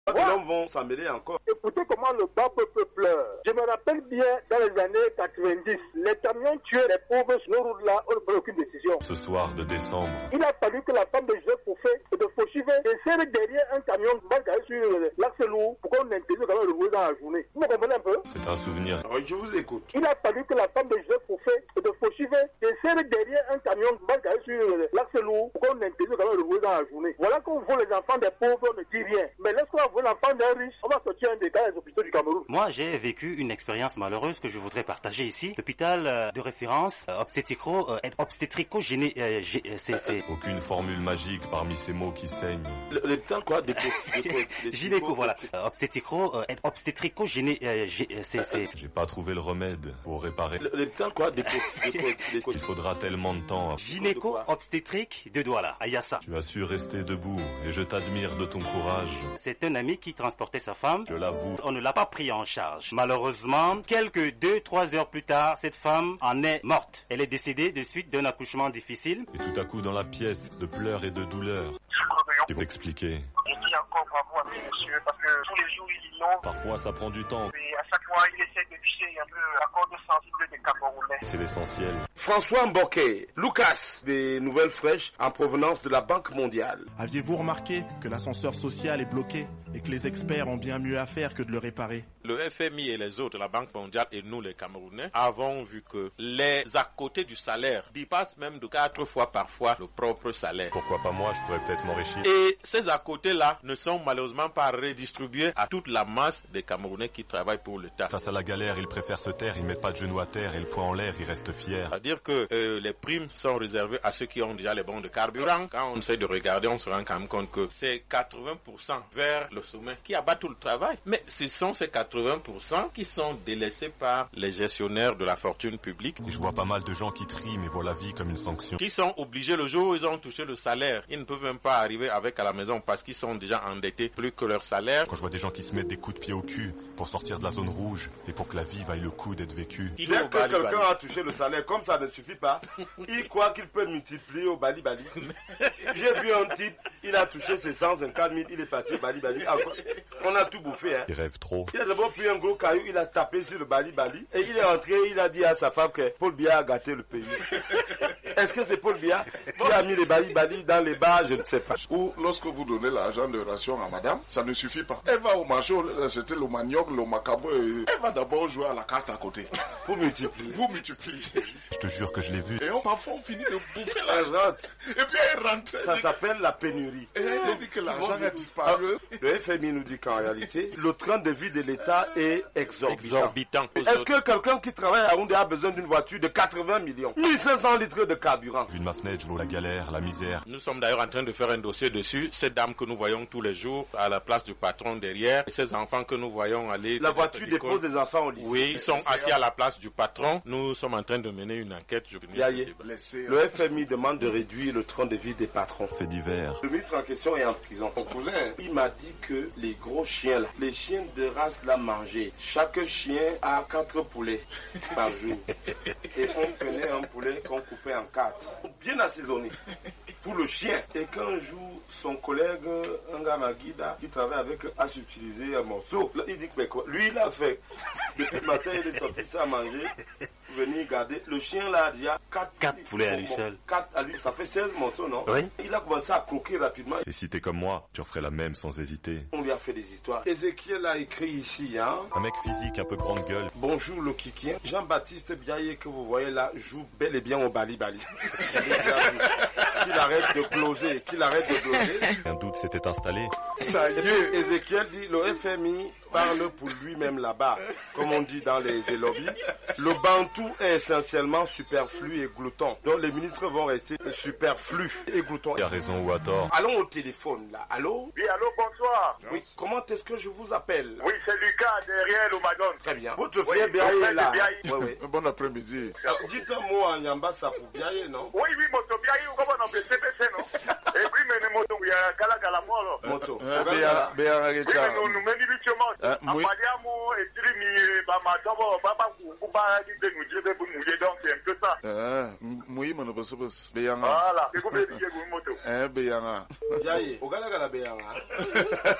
Les hommes vont s'en mêler encore. Écoutez comment le bas peuple pleure. Je me rappelle bien, dans les années 90, les camions tuaient les pauvres sur nos routes-là, on ne prenait aucune décision. Ce soir de décembre. Il a fallu que la femme de Joseph Fouffet et de Fauchivet essaient derrière un camion qui va garer sur l'axe lourd pour qu'on interdise le camion de rouler dans la journée. Vous me comprenez un peu? C'est un souvenir. Oui, je vous écoute. Il a fallu que la femme de Joseph Fouffet et de Fauchivet essaient derrière un camion qui va garer sur l'axe lourd pour qu'on interdise le camion de rouler dans la journée. Voilà qu'on voit les enfants des pauvres, on ne dit rien. Mais lorsqu'on voit l'enfant d'un riche, on va sortir un des cas des hôpitaux du Cameroun. Moi, j'ai vécu une expérience malheureuse que je voudrais partager ici. L'hôpital de référence obstétrico-géné... Aucune formule magique parmi ces mots qui saignent. L'hôpital quoi? Gynéco, voilà. Obstétrico-géné... J'ai pas trouvé le remède pour réparer. L'hôpital quoi? Il faudra tellement de temps. Gynéco, obstétrique, deux doigts là. Ayassa. Tu as su rester debout et je t'admire de ton courage. C'est un ami qui transportait sa femme. Je l'avoue. On ne l'a pas pris en charge. Malheureusement, quelques 2-3 heures plus tard, cette femme en est morte. Elle est décédée de suite d'un accouchement difficile. Et tout à coup dans la pièce, de pleurs et de douleurs. Tu peux expliquer. Je dis encore bravo à ce monsieur parce que tous les jours il innove. Parfois ça prend du temps. Et à chaque fois il essaie de toucher un peu la corde sensible des Camerounais. C'est l'essentiel. François Mboké, Lucas, des nouvelles fraîches en provenance de la Banque mondiale. Aviez-vous remarqué que l'ascenseur social est bloqué et que les experts ont bien mieux à faire que de le réparer? Le FMI et les autres, la Banque mondiale et nous les Camerounais, avons vu que les à côté du salaire dépassent même de 4 fois parfois le propre salaire. Pourquoi pas moi, je pourrais peut-être m'enrichir. Et ces à côté-là ne sont malheureusement pas redistribués à toute la masse des Camerounais qui travaillent pour l'État. Face à la galère, ils préfèrent se taire, ils mettent pas de genoux à terre et le poing en l'air, ils restent fiers. C'est-à-dire que les primes sont réservées à ceux qui ont déjà les bons de carburant. Quand on essaie de regarder, on se rend quand même compte que c'est 80% vers le sommet qui abat tout le travail. Mais ce sont ces 80% qui sont délaissés par les gestionnaires de la fortune publique. Et je vois pas mal de gens qui trient mais voient la vie comme une sanction. Qui sont obligés le jour où ils ont touché le salaire. Ils ne peuvent même pas arriver avec à la maison parce qu'ils sont déjà endettés plus que leur salaire. Quand je vois des gens qui se mettent des coups de pied au cul pour sortir de la zone rouge et pour que la vie vaille le coup d'être vécue. Bien que quelqu'un a touché le salaire, comme ça ne suffit pas, il croit qu'il peut multiplier au Bali Bali. J'ai vu un type, il a touché ses 150 000, il est parti au Bali Bali. On a tout bouffé, hein. Il rêve trop. Il a d'abord pris un gros caillou, il a tapé sur le Bali Bali et il est rentré, il a dit à sa femme que Paul Biya a gâté le pays. Est-ce que c'est Paul Biya qui a mis les Bali Bali dans les bars? Je ne sais pas. Ou lorsque vous donnez l'argent de ration à madame, ça ne suffit pas. Elle va au marché acheter le manioc, le macabo et elle va d'abord jouer à la carte à côté. Pour multiplier. Vous multipliez. Je te jure que je l'ai vu. Et parfois on finit de bouffer l'argent. Et puis elle rentre. Ça s'appelle la pénurie. Et elle dit que l'argent a disparu. Le FMI nous dit qu'en réalité, le train de vie de l'État est exorbitant. Est-ce que quelqu'un qui travaille à Yaoundé a besoin d'une voiture de 80 millions 1500 litres de carburant? Vu de ma fenêtre, je vois la galère, la misère. Nous sommes d'ailleurs en train de faire un dossier dessus. Cette dame que nous voyons tous les jours à la place du patron derrière, et ces enfants que nous voyons aller... La voiture dépose des enfants au lycée. Oui, ils sont assis à la place du patron. Nous sommes en train de mener une enquête. Le FMI demande de réduire le train de vie des patrons. Fait divers. Le ministre en question est en prison. Mon cousin, il m'a dit que les gros chiens là, les chiens de race là mangeaient. Chaque chien a 4 poulets par jour. Et on prenait un poulet qu'on coupait en 4. Bien assaisonné. Pour le chien. Et qu'un jour, son collègue, un gars Maguida, qui travaille avec, a utilisé un morceau. Là, il dit que mais quoi? Lui, il a fait. Depuis le matin, il est sorti ça à manger. Venir garder. Le chien là a déjà 4 poulets à lui seul. 4 à lui. Ça fait 16 morceaux, non? Oui. Il a commencé à croquer rapidement. Et si t'es comme moi, tu en ferais la même sans hésiter. On lui a fait des histoires. Ézéchiel a écrit ici, hein. Un mec physique, un peu grande gueule. Bonjour le kikien. Jean-Baptiste Biaye que vous voyez là joue bel et bien au Bali Bali. Qu'il arrête de closer, Un doute s'était installé. Ça y est. Ézéchiel dit le FMI parle pour lui-même là-bas, comme on dit dans les lobbies. Le bantou est essentiellement superflu et glouton. Donc les ministres vont rester superflus et gloutons. Il a raison ou à tort. Allons au téléphone là. Allô? Oui, allô, bonsoir. Oui, comment est-ce que je vous appelle? Oui, c'est Lucas derrière l'Omadon. Très bien. Votre frère Biaye est là. Oui. Bon après-midi. Dites un mot en Yambasa pour Biaye, non? Oui, moto Biaye, comment on peut CPC, non? Et puis, mais moto, il y a Kala Molo. Moto. Nous menons Amadiamo et Trimi, Bamatabo, Baba, Kuba, nous donc c'est un peu ça. Oui, mon boss, Béyanga. Voilà, c'est comme les moto. Béyanga. Biaye, Ogala Béyanga.